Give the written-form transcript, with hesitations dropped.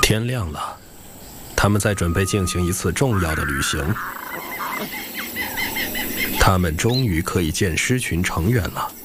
天亮了，他们在准备进行一次重要的旅行。他们终于可以见狮群成员了。